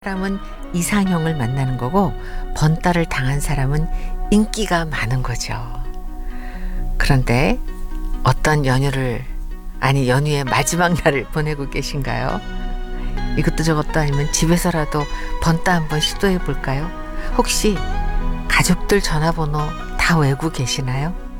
사람은 이상형을 만나는 거고 번따를 당한 사람은 인기가 많은 거죠. 그런데 어떤 연휴의 마지막 날을 보내고 계신가요? 이것도 저것도 아니면 집에서라도 번따 한번 시도해 볼까요? 혹시 가족들 전화번호 다 외우고 계시나요?